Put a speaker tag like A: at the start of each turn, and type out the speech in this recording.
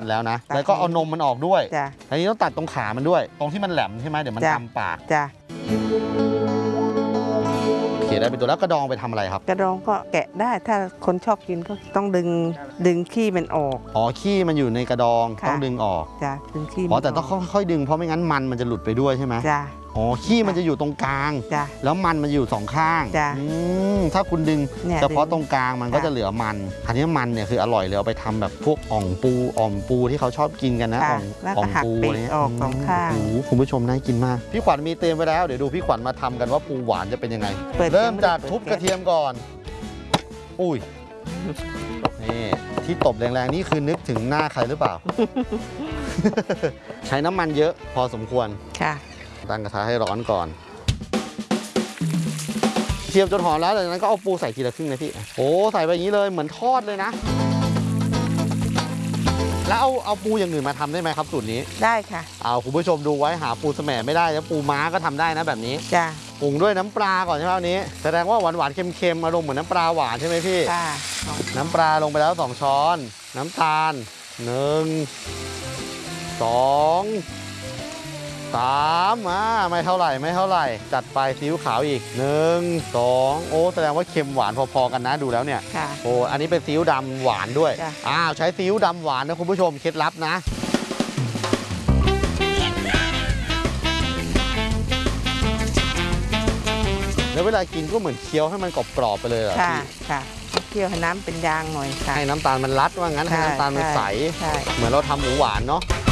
A: แล้วนะแล้วก็เอานมมันออกด้วย
B: จ้ะ
A: อันนี้ต้องตัดตรงขามันด้วยตรงที่มันแหลมใช่ไหมเดี๋ยวมันทำปาก
B: จ้ะ
A: โอเคได้เป็นตัวแล้วกระดองไปทำอะไรครับ
B: กระดองก็แกะได้ถ้าคนชอบกินก็ต้องดึงขี้มันออก
A: อ๋อขี้มันอยู่ในกระดองต้องดึงออก
B: จ้ะดึงขี้
A: อ๋อแต่ต้องค่อยๆดึงเพราะไม่งั้นมันจะหลุดไปด้วยใช่ไหม
B: จ้ะ
A: อ๋อขี้มันจะอยู่ตรงกลางแล้วมันอยู่สองข้างถ้าคุณดึงเฉพาะตรงกลางมันก็จะเหลือมันอันนี้มันเนี่ยคืออร่อยเลยเอาไปทำแบบพวกอ่อมปูที่เขาชอบกินกันนะอ่องปูเนี่ย
B: ออกสองข้าง
A: คุณผู้ชมน่ากินมากพี่ขวัญมีเตรียมไว้แล้วเดี๋ยวดูพี่ขวัญมาทำกันว่าปูหวานจะเป็นยังไงเริ่มจากทุบกระเทียมก่อนอุ้ยนี่ที่ตบแรงๆนี่คือนึกถึงหน้าใครหรือเปล่า ใช้น้ำมันเยอะพอสมควร
B: ค่ะ
A: ตั้งกระทะให้ร้อนก่อนเทียมจนหอมแล้วจากนั้นก็เอาปูใส่ทีละครึ่งนะพี่โอ้ใส่ไปอย่างนี้เลยเหมือนทอดเลยนะแล้วเอาปูอย่างอื่นมาทำได้ไหมครับสูตรนี้
B: ได้ค่ะ
A: เอาคุณผู้ชมดูไว้หาปูแสมไม่ได้แล้วปูม้าก็ทำได้นะแบบนี้
B: จ้ะ
A: ปรุงด้วยน้ำปลาก่อนใช่ไหมวันนี้แสดงว่าหวานๆเค็มๆอารมณ์เหมือนน้ำปลาหวานใช่ไหมพี่
B: ค่ะ
A: น้ำปลาลงไปแล้ว2 ช้อนน้ำตาล1 2 3ไม่เท่าไหร่จัดไปซีอิ๊วขาวอีก1 2โอ้แสดงว่าเค็มหวานพอๆกันนะดูแล้วเนี่ยโอ้อันนี้เป็นซีอิ๊วดำหวานด้วยใช้ซีอิ๊วดำหวานนะคุณผู้ชมเคล็ดลับนะแล้วเวลากินก็เหมือนเคี้ยวให้มันกรอบๆไปเลยเหรอพี่
B: ค่ะเคี่ยวให้น้ำเป็นยางหน่อยค่ะ
A: ให้น้ำตาลมันรัดว่างั้นให้น้ำตาลมันใสเหมือนเราทำหมูหวานเนาะ